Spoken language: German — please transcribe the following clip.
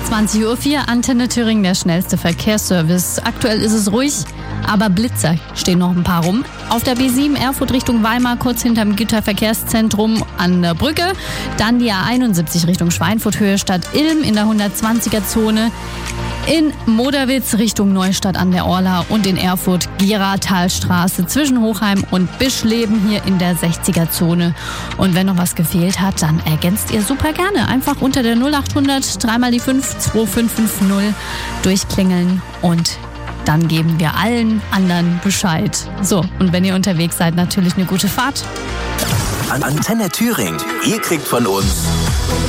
20:04 Uhr, Antenne Thüringen, der schnellste Verkehrsservice. Aktuell ist es ruhig, aber Blitzer stehen noch ein paar rum. Auf der B7 Erfurt Richtung Weimar, kurz hinterm Güterverkehrszentrum an der Brücke. Dann die A71 Richtung Schweinfurt, Höhe Stadt Ilm in der 120er-Zone. In Moderwitz Richtung Neustadt an der Orla und in Erfurt Geratalstraße zwischen Hochheim und Bischleben hier in der 60er-Zone. Und wenn noch was gefehlt hat, dann ergänzt ihr super gerne. Einfach unter der 0800 3 mal die 5 2550 durchklingeln und dann geben wir allen anderen Bescheid. So, und wenn ihr unterwegs seid, natürlich eine gute Fahrt. Antenne Thüringen, ihr kriegt von uns